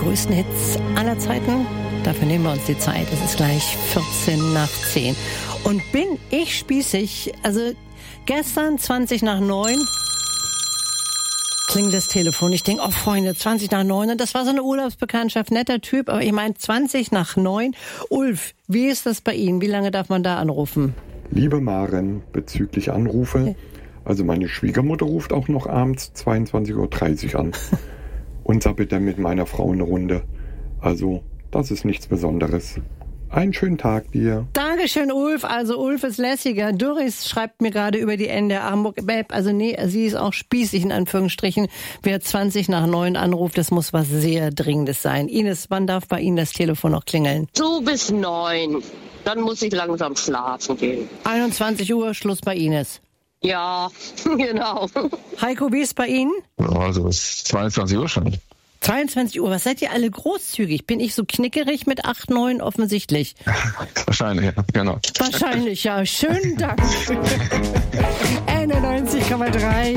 größten Hits aller Zeiten. Dafür nehmen wir uns die Zeit. Es ist gleich 14 nach 10. Und bin ich spießig? Also gestern 20 nach 9 klingelt das Telefon. Ich denke, oh Freunde, 20 nach 9. Und das war so eine Urlaubsbekanntschaft, netter Typ. Aber ich meine 20 nach 9. Ulf, wie ist das bei Ihnen? Wie lange darf man da anrufen? Liebe Maren, bezüglich Anrufe, also meine Schwiegermutter ruft auch noch abends 22.30 Uhr an und sabbelt dann mit meiner Frau eine Runde. Also, das ist nichts Besonderes. Einen schönen Tag dir. Dankeschön, Ulf. Also Ulf ist lässiger. Doris schreibt mir gerade über die NDR Hamburg-App. Also nee, sie ist auch spießig in Anführungsstrichen. Wer 20 nach 9 anruft, das muss was sehr Dringendes sein. Ines, wann darf bei Ihnen das Telefon noch klingeln? So bis 9. Dann muss ich langsam schlafen gehen. 21 Uhr, Schluss bei Ines. Ja, genau. Heiko, wie ist bei Ihnen? Also es ist 22 Uhr schon. 22 Uhr, was seid ihr alle großzügig? Bin ich so knickerig mit 8, 9 offensichtlich? Wahrscheinlich, ja, genau. Wahrscheinlich, ja. Schönen Dank. 91,3